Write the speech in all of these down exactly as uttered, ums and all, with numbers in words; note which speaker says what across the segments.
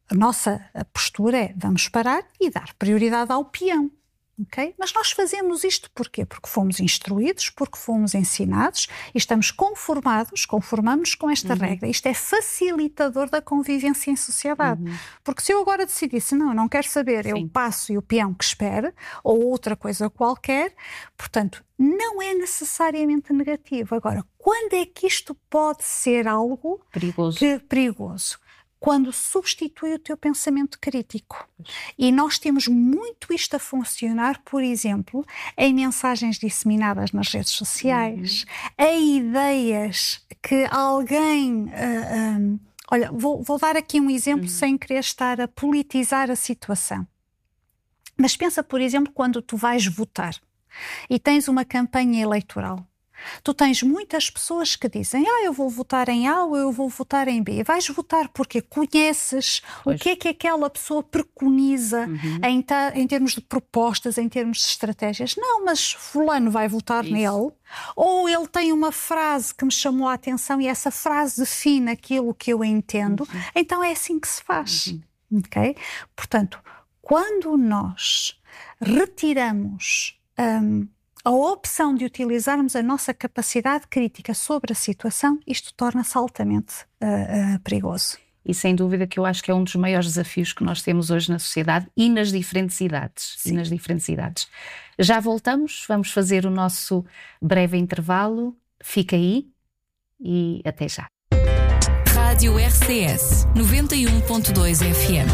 Speaker 1: a nossa postura é, vamos parar e dar prioridade ao peão. Okay? Mas nós fazemos isto porquê? Porque fomos instruídos, porque fomos ensinados e estamos conformados, conformamos com esta uhum. regra. Isto é facilitador da convivência em sociedade. Uhum. Porque se eu agora decidisse, não, eu não quero saber, Sim. eu passo e o peão que espere, ou outra coisa qualquer, portanto, não é necessariamente negativo. Agora, quando é que isto pode ser algo
Speaker 2: perigoso?
Speaker 1: Que, perigoso? Quando substitui o teu pensamento crítico. E nós temos muito isto a funcionar, por exemplo, em mensagens disseminadas nas redes sociais, uhum. em ideias que alguém... Uh, um, olha, vou, vou dar aqui um exemplo uhum. sem querer estar a politizar a situação. Mas pensa, por exemplo, quando tu vais votar e tens uma campanha eleitoral. Tu tens muitas pessoas que dizem, ah, eu vou votar em A ou eu vou votar em B. Vais votar porque conheces pois. O que é que aquela pessoa preconiza uhum. em, ta- em termos de propostas, em termos de estratégias. Não, mas fulano vai votar Isso. nele. Ou ele tem uma frase que me chamou a atenção e essa frase define aquilo que eu entendo. Uhum. Então é assim que se faz. Uhum. Okay? Portanto, quando nós retiramos... Um, a opção de utilizarmos a nossa capacidade crítica sobre a situação, isto torna-se altamente uh, uh, perigoso.
Speaker 2: E sem dúvida que eu acho que é um dos maiores desafios que nós temos hoje na sociedade e nas diferentes idades. Sim. E nas diferentes idades. Já voltamos, vamos fazer o nosso breve intervalo. Fica aí e até já.
Speaker 3: Rádio R C S noventa e um ponto dois F M.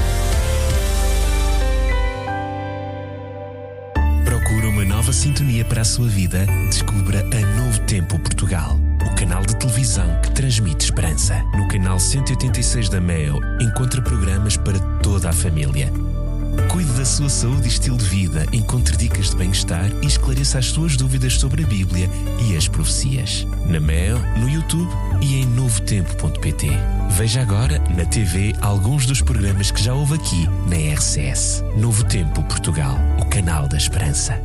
Speaker 4: Procura uma nova sintonia para a sua vida? Descubra a Novo Tempo Portugal, o canal de televisão que transmite esperança. No canal cento e oitenta e seis da Meo, encontra programas para toda a família. Cuide da sua saúde e estilo de vida, encontre dicas de bem-estar e esclareça as suas dúvidas sobre a Bíblia e as profecias. Na Meo, no YouTube e em novo tempo ponto pt. Veja agora na T V alguns dos programas que já houve aqui na R C S. Novo Tempo Portugal, o canal da esperança.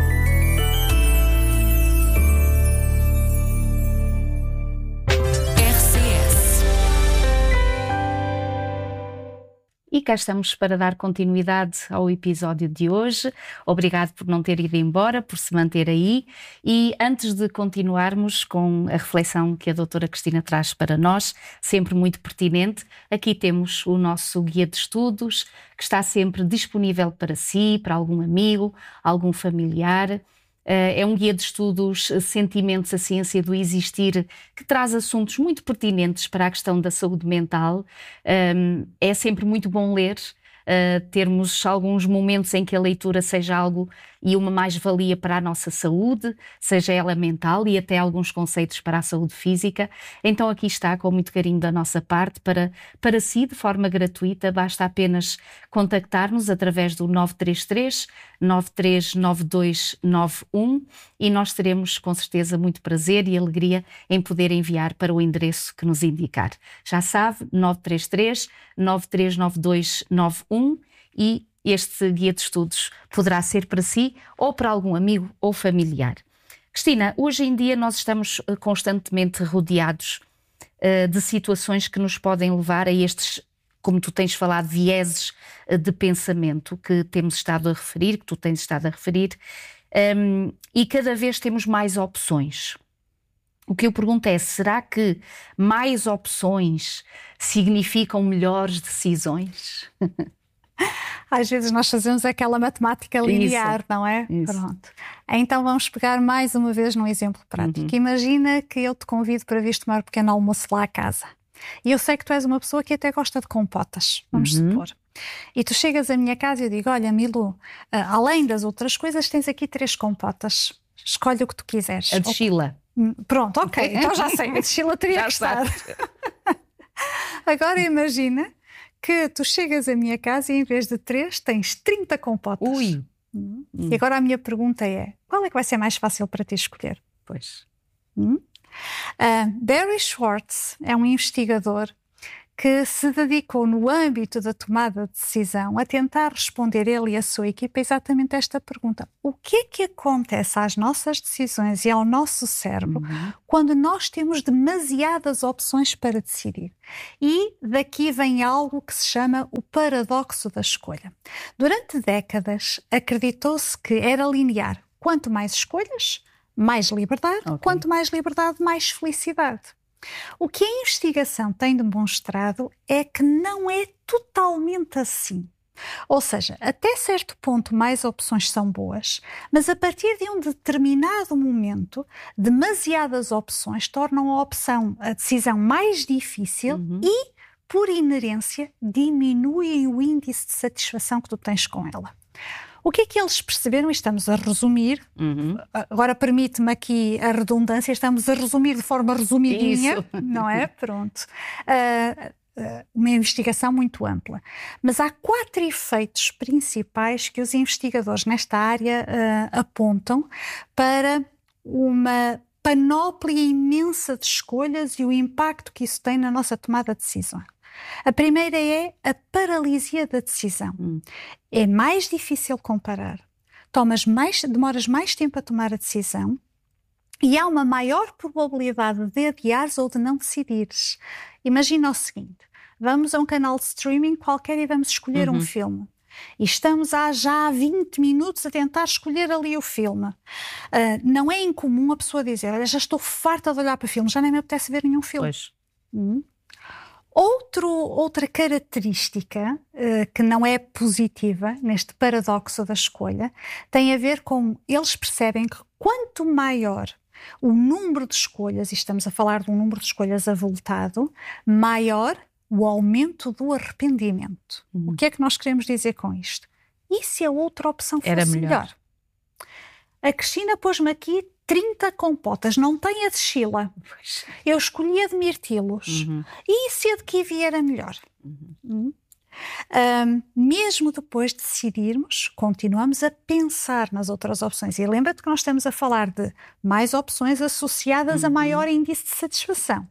Speaker 2: E cá estamos para dar continuidade ao episódio de hoje. Obrigado por não ter ido embora, por se manter aí. E antes de continuarmos com a reflexão que a doutora Cristina traz para nós, sempre muito pertinente, aqui temos o nosso guia de estudos, que está sempre disponível para si, para algum amigo, algum familiar. É um guia de estudos Sentimentos, a Ciência do Existir, que traz assuntos muito pertinentes para a questão da saúde mental. É sempre muito bom ler, termos alguns momentos em que a leitura seja algo e uma mais-valia para a nossa saúde, seja ela mental e até alguns conceitos para a saúde física. Então aqui está, com muito carinho da nossa parte, para, para si, de forma gratuita, basta apenas contactar-nos através do nove três três, nove três nove dois nove um e nós teremos com certeza muito prazer e alegria em poder enviar para o endereço que nos indicar. Já sabe, nove três três, nove três nove dois nove um e este guia de estudos poderá ser para si ou para algum amigo ou familiar. Cristina, hoje em dia nós estamos constantemente rodeados uh, de situações que nos podem levar a estes, como tu tens falado, vieses uh, de pensamento que temos estado a referir, que tu tens estado a referir, um, e cada vez temos mais opções. O que eu pergunto é, será que mais opções significam melhores decisões?
Speaker 1: Às vezes nós fazemos aquela matemática linear,
Speaker 2: Isso.
Speaker 1: não é?
Speaker 2: Isso.
Speaker 1: Pronto. Então vamos pegar mais uma vez num exemplo prático.
Speaker 2: Uhum.
Speaker 1: Imagina que eu te convido para vir tomar um pequeno almoço lá à casa. E eu sei que tu és uma pessoa que até gosta de compotas, vamos
Speaker 2: uhum.
Speaker 1: supor. E tu chegas à minha casa e eu digo, olha Milu, além das outras coisas tens aqui três compotas. Escolhe o que tu quiseres.
Speaker 2: A de Sheila.
Speaker 1: Pronto, ok. Então já sei, a de Sheila teria que estar. Agora imagina que tu chegas à minha casa e em vez de três tens trinta compotas.
Speaker 2: Ui!
Speaker 1: Hum. E agora a minha pergunta é, qual é que vai ser mais fácil para ti escolher?
Speaker 2: Pois.
Speaker 1: Hum? Uh, Barry Schwartz é um investigador que se dedicou no âmbito da tomada de decisão a tentar responder, ele e a sua equipa, exatamente esta pergunta. O que é que acontece às nossas decisões e ao nosso cérebro uhum. quando nós temos demasiadas opções para decidir? E daqui vem algo que se chama o paradoxo da escolha. Durante décadas acreditou-se que era linear. Quanto mais escolhas, mais liberdade. Okay. Quanto mais liberdade, mais felicidade. O que a investigação tem demonstrado é que não é totalmente assim. Ou seja, até certo ponto mais opções são boas, mas a partir de um determinado momento, demasiadas opções tornam a opção, a decisão mais difícil uhum. e, por inerência, diminuem o índice de satisfação que tu tens com ela. O que é que eles perceberam? E estamos a resumir, uhum. agora permite-me aqui a redundância, estamos a resumir de forma resumidinha, Isso. não é? Pronto. Uh, uh, uma investigação muito ampla. Mas há quatro efeitos principais que os investigadores nesta área uh, apontam para uma panóplia imensa de escolhas e o impacto que isso tem na nossa tomada de decisão. A primeira é a paralisia da decisão. Hum. É mais difícil comparar, tomas mais, demoras mais tempo a tomar a decisão e há uma maior probabilidade de adiares ou de não decidires. Imagina o seguinte, vamos a um canal de streaming qualquer e vamos escolher uhum. um filme. E estamos há já vinte minutos a tentar escolher ali o filme. Uh, não é incomum a pessoa dizer, olha, já estou farta de olhar para filmes, já nem me apetece ver nenhum filme.
Speaker 2: Pois.
Speaker 1: Hum. Outro, outra característica uh, que não é positiva neste paradoxo da escolha tem a ver com, eles percebem que quanto maior o número de escolhas, e estamos a falar de um número de escolhas avultado, maior o aumento do arrependimento. Uhum. O que é que nós queremos dizer com isto? E se a outra opção fosse
Speaker 2: Era melhor?
Speaker 1: melhor? A Cristina pôs-me aqui trinta compotas, não tem a de Sheila. Eu escolhi a de mirtilos. Uhum. E se a de kiwi era melhor? Uhum. Uhum. Um, mesmo depois de decidirmos, continuamos a pensar nas outras opções. E lembra-te que nós estamos a falar de mais opções associadas uhum. a maior índice de satisfação.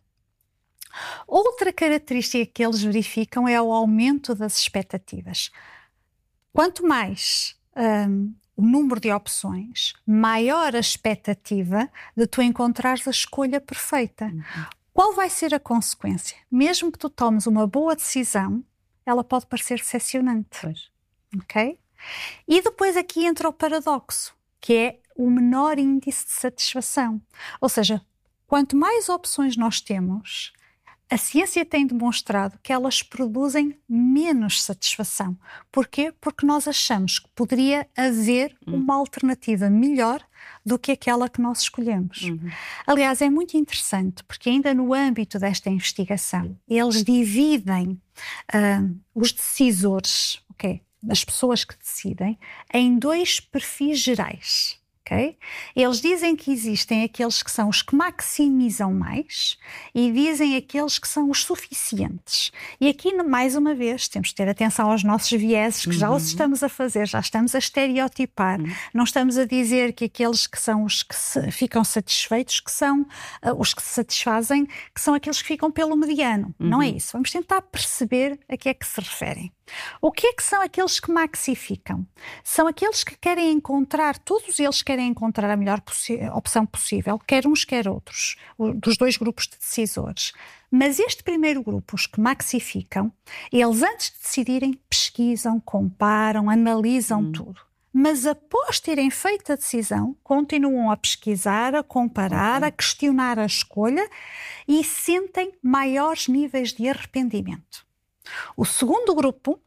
Speaker 1: Outra característica que eles verificam é o aumento das expectativas. Quanto mais um, o número de opções, maior a expectativa de tu encontrares a escolha perfeita. Uhum. Qual vai ser a consequência? Mesmo que tu tomes uma boa decisão, ela pode parecer decepcionante.
Speaker 2: Pois.
Speaker 1: Ok? E depois aqui entra o paradoxo, que é o menor índice de satisfação. Ou seja, quanto mais opções nós temos, a ciência tem demonstrado que elas produzem menos satisfação. Porquê? Porque nós achamos que poderia haver uma alternativa melhor do que aquela que nós escolhemos. Uhum. Aliás, é muito interessante, porque ainda no âmbito desta investigação, eles dividem uh, os decisores, okay, as pessoas que decidem, em dois perfis gerais. Okay? Eles dizem que existem aqueles que são os que maximizam mais e dizem aqueles que são os suficientes. E aqui, mais uma vez, temos que ter atenção aos nossos vieses, que uhum. já os estamos a fazer, já estamos a estereotipar. Uhum. Não estamos a dizer que aqueles que são os que se, ficam satisfeitos, que são uh, os que se satisfazem, que são aqueles que ficam pelo mediano. Uhum. Não é isso. Vamos tentar perceber a que é que se referem. O que é que são aqueles que maxificam? São aqueles que querem encontrar, todos eles querem encontrar a melhor possi- opção possível, quer uns, quer outros, dos dois grupos de decisores. Mas este primeiro grupo, os que maxificam, eles antes de decidirem pesquisam, comparam, analisam hum. tudo. Mas após terem feito a decisão, continuam a pesquisar, a comparar, okay. a questionar a escolha e sentem maiores níveis de arrependimento. O segundo grupo,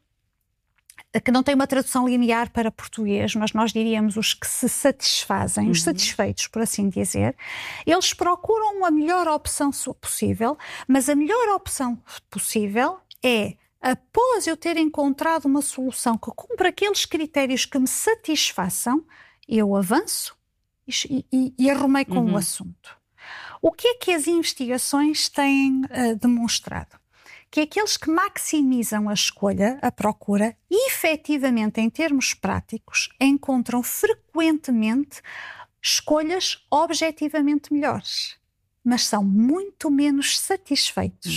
Speaker 1: que não tem uma tradução linear para português, mas nós diríamos os que se satisfazem, uhum. os satisfeitos, por assim dizer, eles procuram a melhor opção possível, mas a melhor opção possível é, após eu ter encontrado uma solução que cumpra aqueles critérios que me satisfaçam, eu avanço e, e, e arrumei com uhum. o assunto. O que é que as investigações têm uh, demonstrado? Que aqueles que maximizam a escolha, a procura, efetivamente, em termos práticos, encontram frequentemente escolhas objetivamente melhores, mas são muito menos satisfeitos. Hum.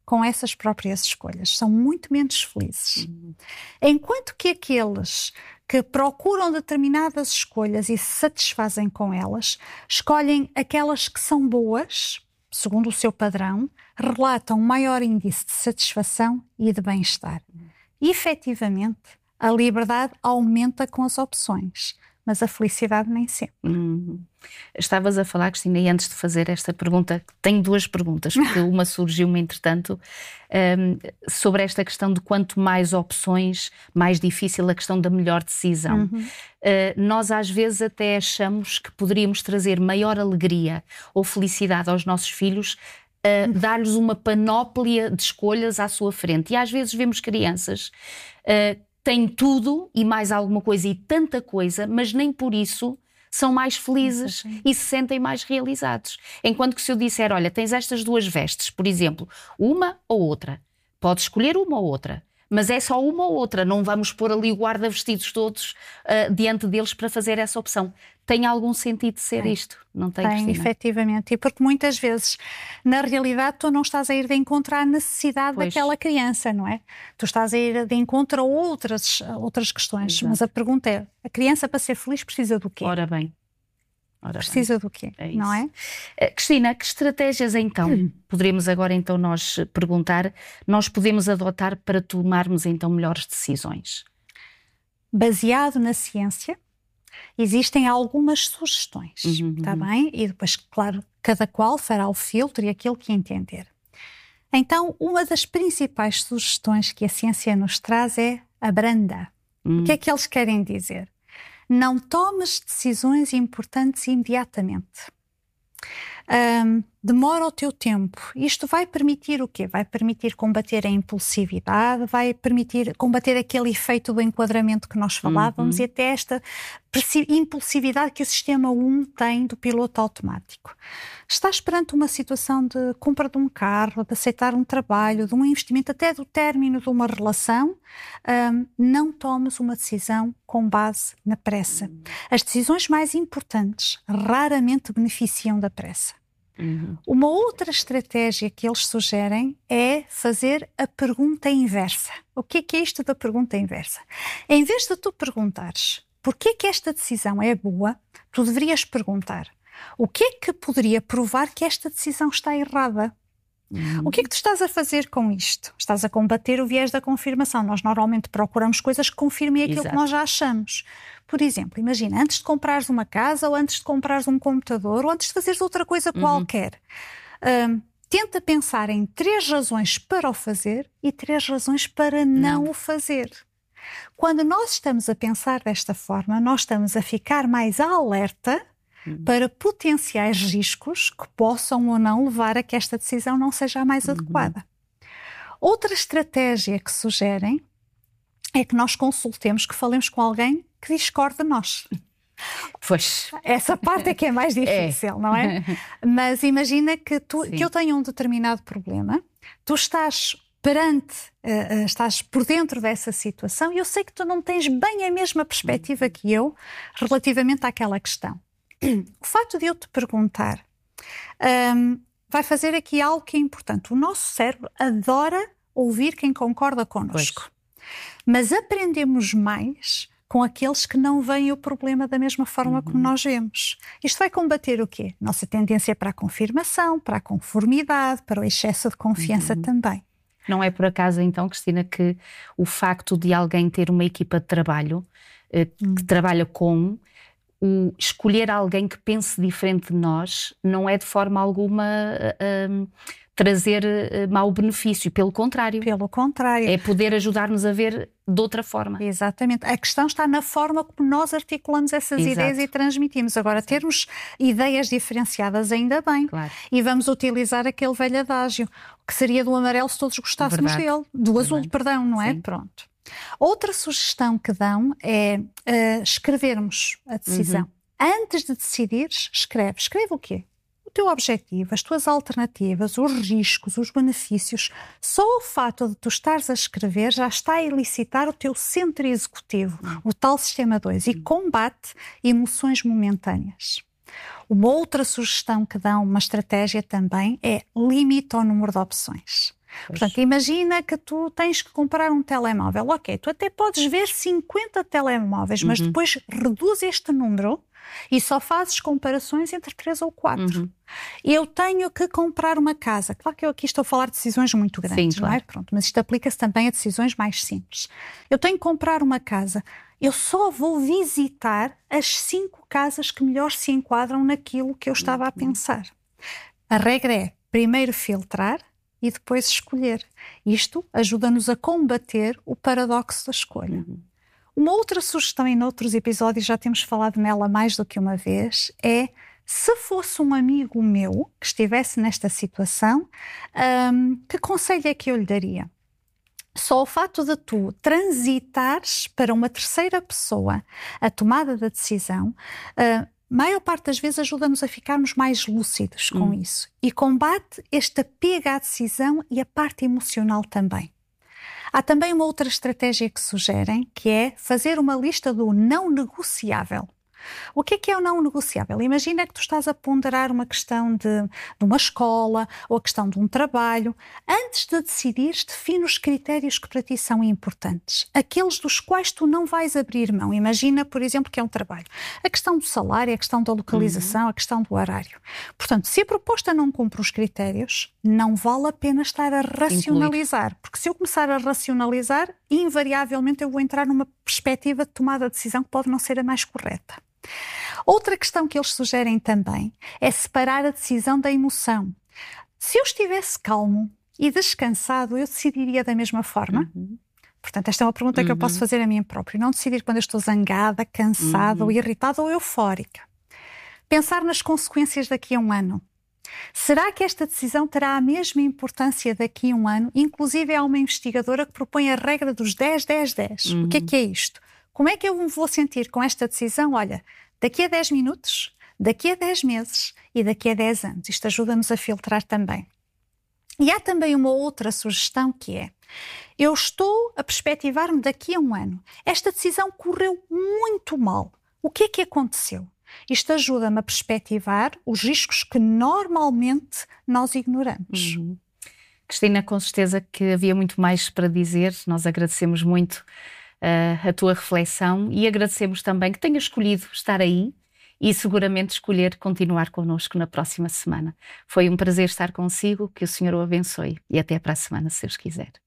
Speaker 1: com essas próprias escolhas, são muito menos felizes. Uhum. Enquanto que aqueles que procuram determinadas escolhas e se satisfazem com elas, escolhem aquelas que são boas, segundo o seu padrão, relatam maior índice de satisfação e de bem-estar. Uhum. E, efetivamente, a liberdade aumenta com as opções, mas a felicidade nem sempre.
Speaker 2: Hum. Estavas a falar, Cristina, e antes de fazer esta pergunta, tenho duas perguntas, porque uma surgiu-me entretanto, um, sobre esta questão de quanto mais opções, mais difícil a questão da melhor decisão. Uhum. Uh, nós às vezes até achamos que poderíamos trazer maior alegria ou felicidade aos nossos filhos, Uh, dar-lhes uma panóplia de escolhas à sua frente. E às vezes vemos crianças uh, têm tudo e mais alguma coisa e tanta coisa, mas nem por isso são mais felizes e se sentem mais realizados. Enquanto que se eu disser, olha, tens estas duas vestes, por exemplo, uma ou outra, podes escolher uma ou outra, mas é só uma ou outra, não vamos pôr ali o guarda-vestidos todos uh, diante deles para fazer essa opção. Tem algum sentido de ser tem. Isto? Não tem,
Speaker 1: Tem,
Speaker 2: Cristina?
Speaker 1: Efetivamente. E porque muitas vezes, na realidade, tu não estás a ir de encontro à necessidade pois. daquela criança, não é? Tu estás a ir de encontro a outras, a outras questões. Exato. Mas a pergunta é, a criança para ser feliz precisa do quê?
Speaker 2: Ora bem. Ora
Speaker 1: precisa
Speaker 2: bem.
Speaker 1: do quê?
Speaker 2: É
Speaker 1: não é?
Speaker 2: Uh, Cristina, que estratégias então, hum. poderemos agora então nós perguntar, nós podemos adotar para tomarmos então melhores decisões?
Speaker 1: Baseado na ciência, existem algumas sugestões,
Speaker 2: uhum,
Speaker 1: está
Speaker 2: uhum.
Speaker 1: bem? E depois, claro, cada qual fará o filtro e aquilo que entender. Então, uma das principais sugestões que a ciência nos traz é abranda. Uhum. O que é que eles querem dizer? Não tomes decisões importantes imediatamente. Um, demora o teu tempo. Isto vai permitir o quê? Vai permitir combater a impulsividade, vai permitir combater aquele efeito do enquadramento que nós falávamos, uhum. e até esta impulsividade que o sistema um tem do piloto automático. Estás perante uma situação de compra de um carro, de aceitar um trabalho, de um investimento, até do término de uma relação, um, não tomes uma decisão com base na pressa. As decisões mais importantes raramente beneficiam da pressa.
Speaker 2: Uhum.
Speaker 1: Uma outra estratégia que eles sugerem é fazer a pergunta inversa. O que é que é isto da pergunta inversa? Em vez de tu perguntares porquê que esta decisão é boa, tu deverias perguntar o que é que poderia provar que esta decisão está errada? Uhum. O que é que tu estás a fazer com isto? Estás a combater o viés da confirmação. Nós normalmente procuramos coisas que confirmem aquilo Exato. Que nós já achamos. Por exemplo, imagina, antes de comprares uma casa, ou antes de comprares um computador, ou antes de fazeres outra coisa uhum. qualquer, um, tenta pensar em três razões para o fazer e três razões para não, não o fazer. Quando nós estamos a pensar desta forma, nós estamos a ficar mais alerta uhum. para potenciais riscos que possam ou não levar a que esta decisão não seja a mais uhum. adequada. Outra estratégia que sugerem é que nós consultemos, que falemos com alguém que discorde de nós.
Speaker 2: Pois.
Speaker 1: Essa parte é que é mais difícil, é. Não é? Mas imagina que, tu, que eu tenho um determinado problema, tu estás perante, uh, uh, estás por dentro dessa situação e eu sei que tu não tens bem a mesma perspectiva que eu relativamente àquela questão. O facto de eu te perguntar um, vai fazer aqui algo que é importante. O nosso cérebro adora ouvir quem concorda connosco. Pois. Mas aprendemos mais com aqueles que não veem o problema da mesma forma uhum. como nós vemos. Isto vai combater o quê? Nossa tendência para a confirmação, para a conformidade, para o excesso de confiança uhum. também.
Speaker 2: Não é por acaso, então, Cristina, que o facto de alguém ter uma equipa de trabalho eh, que hum. trabalha com, o escolher alguém que pense diferente de nós não é de forma alguma uh, trazer uh, mau benefício, pelo contrário.
Speaker 1: Pelo contrário.
Speaker 2: É poder ajudar-nos a ver de outra forma.
Speaker 1: Exatamente. A questão está na forma como nós articulamos essas Exato. Ideias e transmitimos. Agora, Exato. Termos ideias diferenciadas ainda bem.
Speaker 2: Claro.
Speaker 1: E vamos utilizar aquele velho adágio, que seria do amarelo se todos gostássemos Verdade. Dele. Do Verdade. Azul, perdão, não é? Sim. Pronto. Outra sugestão que dão é uh, escrevermos a decisão. Uhum. Antes de decidires, escreve. Escreve o quê? O teu objetivo, as tuas alternativas, os riscos, os benefícios. Só o fato de tu estares a escrever já está a elicitar o teu centro executivo, uhum. o tal sistema dois, e combate emoções momentâneas. Uma outra sugestão que dão, uma estratégia também, é limita o número de opções.
Speaker 2: Pois.
Speaker 1: Portanto, imagina que tu tens que comprar um telemóvel. Ok, tu até podes ver cinquenta telemóveis, mas
Speaker 2: Uhum.
Speaker 1: depois reduz este número e só fazes comparações entre três ou quatro.
Speaker 2: Uhum.
Speaker 1: Eu tenho que comprar uma casa. Claro que eu aqui estou a falar de decisões muito grandes,
Speaker 2: Sim,
Speaker 1: não é?
Speaker 2: claro.
Speaker 1: Pronto, mas isto aplica-se também a decisões mais simples. Eu tenho que comprar uma casa. Eu só vou visitar as cinco casas que melhor se enquadram naquilo que eu estava a pensar. A regra é primeiro filtrar e depois escolher. Isto ajuda-nos a combater o paradoxo da escolha.
Speaker 2: Uhum.
Speaker 1: Uma outra sugestão, e noutros episódios já temos falado nela mais do que uma vez, é se fosse um amigo meu que estivesse nesta situação, hum, que conselho é que eu lhe daria? Só o fato de tu transitares para uma terceira pessoa a tomada da decisão, a maior parte das vezes ajuda-nos a ficarmos mais lúcidos com
Speaker 2: Hum.
Speaker 1: isso e combate este apego à decisão e a parte emocional também. Há também uma outra estratégia que sugerem, que é fazer uma lista do não negociável. O que é que é o não negociável? Imagina que tu estás a ponderar uma questão de, de uma escola ou a questão de um trabalho. Antes de decidires, define os critérios que para ti são importantes. Aqueles dos quais tu não vais abrir mão. Imagina, por exemplo, que é um trabalho. A questão do salário, a questão da localização, uhum. a questão do horário. Portanto, se a proposta não cumpre os critérios, não vale a pena estar a racionalizar. Incluir. Porque se eu começar a racionalizar, invariavelmente eu vou entrar numa perspectiva de tomada de decisão que pode não ser a mais correta. Outra questão que eles sugerem também é separar a decisão da emoção. Se eu estivesse calmo e descansado, eu decidiria da mesma forma? Uhum. Portanto, esta é uma pergunta uhum. que eu posso fazer a mim própria. Não decidir quando eu estou zangada, cansada, uhum. ou irritada ou eufórica. Pensar nas consequências daqui a um ano. Será que esta decisão terá a mesma importância daqui a um ano? Inclusive, há uma investigadora que propõe a regra dos dez, dez, dez. Uhum. O que é que é isto? Como é que eu me vou sentir com esta decisão? Olha, daqui a dez minutos, daqui a dez meses e daqui a dez anos. Isto ajuda-nos a filtrar também. E há também uma outra sugestão que é, eu estou a perspectivar-me daqui a um ano. Esta decisão correu muito mal. O que é que aconteceu? Isto ajuda-me a perspectivar os riscos que normalmente nós ignoramos.
Speaker 2: Uhum. Cristina, com certeza que havia muito mais para dizer. Nós agradecemos muito Uh, a tua reflexão e agradecemos também que tenhas escolhido estar aí e seguramente escolher continuar connosco na próxima semana. Foi um prazer estar consigo, que o Senhor o abençoe e até para a semana, se Deus quiser.